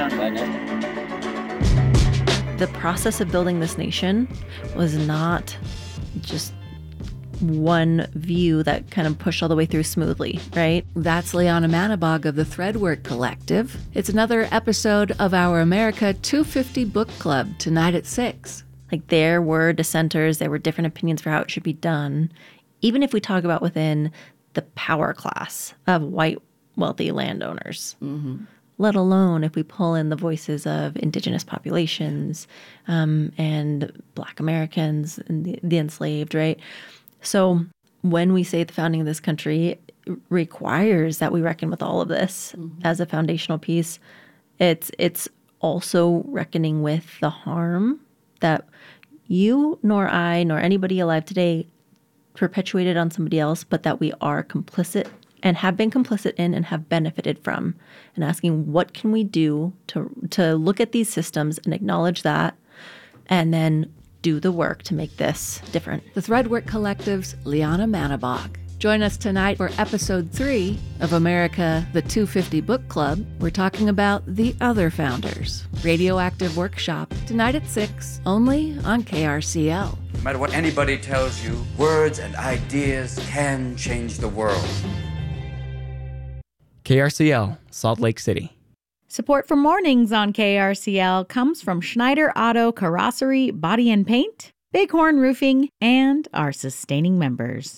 The process of building this nation was not just one view that kind of pushed all the way through smoothly, right? That's Liana Manabog of the Threadwork Collective. It's another episode of our America 250 Book Club tonight at 6. Like, there were dissenters, there were different opinions for how it should be done, even if we talk about within the power class of white, wealthy landowners. Mm-hmm. Let alone if we pull in the voices of indigenous populations and Black Americans and the enslaved, right? So when we say the founding of this country requires that we reckon with all of this as a foundational piece, it's also reckoning with the harm that you nor I nor anybody alive today perpetuated on somebody else, but that we are complicit and have been complicit in and have benefited from, and asking what can we do to look at these systems and acknowledge that, and then do the work to make this different. The Threadwork Collective's Liana Manabog. Join us tonight for episode 3 of America, the 250 Book Club. We're talking about the other founders. Radioactive Workshop, tonight at 6, only on KRCL. No matter what anybody tells you, words and ideas can change the world. KRCL, Salt Lake City. Support for Mornings on KRCL comes from Schneider Auto Carrossery Body and Paint, Bighorn Roofing, and our sustaining members.